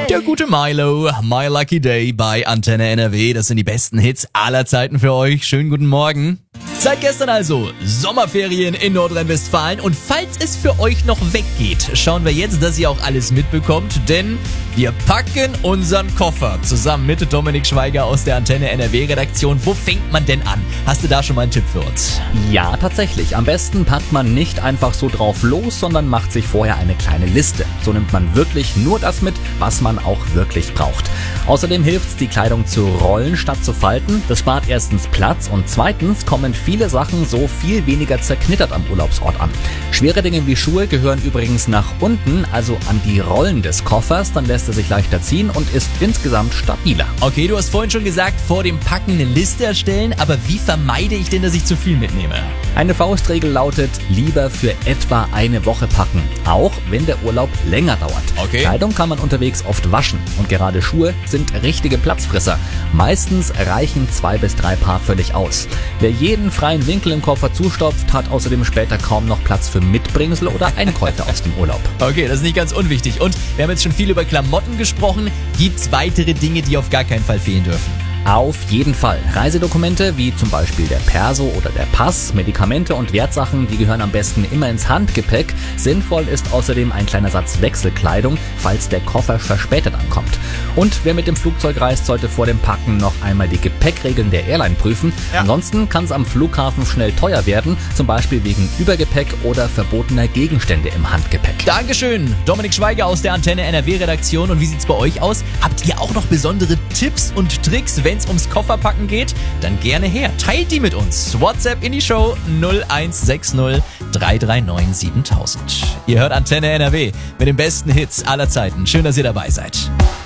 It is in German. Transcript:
Der gute Milo, My Lucky Day bei Antenne NRW. Das sind die besten Hits aller Zeiten für euch. Schönen guten Morgen. Seit gestern also Sommerferien in Nordrhein-Westfalen und falls es für euch noch weggeht, schauen wir jetzt, dass ihr auch alles mitbekommt, denn wir packen unseren Koffer zusammen mit Dominik Schweiger aus der Antenne NRW-Redaktion. Wo fängt man denn an? Hast du da schon mal einen Tipp für uns? Ja, tatsächlich. Am besten packt man nicht einfach so drauf los, sondern macht sich vorher eine kleine Liste. So nimmt man wirklich nur das mit, was man auch wirklich braucht. Außerdem hilft es, die Kleidung zu rollen statt zu falten. Das spart erstens Platz und zweitens kommen viele Sachen so viel weniger zerknittert am Urlaubsort an. Schwere Dinge wie Schuhe gehören übrigens nach unten, also an die Rollen des Koffers, dann lässt er sich leichter ziehen und ist insgesamt stabiler. Okay, du hast vorhin schon gesagt, vor dem Packen eine Liste erstellen, aber wie vermeide ich denn, dass ich zu viel mitnehme? Eine Faustregel lautet, lieber für etwa eine Woche packen, auch wenn der Urlaub länger dauert. Okay. Kleidung kann man unterwegs oft waschen und gerade Schuhe sind richtige Platzfresser. Meistens reichen 2 bis 3 Paar völlig aus. Wer jeden freien Winkel im Koffer zustopft, hat außerdem später kaum noch Platz für Mitbringsel oder Einkäufe aus dem Urlaub. Okay, das ist nicht ganz unwichtig. Und wir haben jetzt schon viel über Klamotten gesprochen. Gibt's weitere Dinge, die auf gar keinen Fall fehlen dürfen? Auf jeden Fall. Reisedokumente wie zum Beispiel der Perso oder der Pass, Medikamente und Wertsachen, die gehören am besten immer ins Handgepäck. Sinnvoll ist außerdem ein kleiner Satz Wechselkleidung, falls der Koffer verspätet ankommt. Und wer mit dem Flugzeug reist, sollte vor dem Packen noch einmal die Gepäckregeln der Airline prüfen. Ja. Ansonsten kann es am Flughafen schnell teuer werden, zum Beispiel wegen Übergepäck oder verbotener Gegenstände im Handgepäck. Dankeschön, Dominik Schweiger aus der Antenne NRW-Redaktion. Und wie sieht's bei euch aus? Habt ihr auch noch besondere Tipps und Tricks, wenn es ums Kofferpacken geht? Dann gerne her. Teilt die mit uns. WhatsApp in die Show 0160 339 7000. Ihr hört Antenne NRW mit den besten Hits aller Zeiten. Schön, dass ihr dabei seid.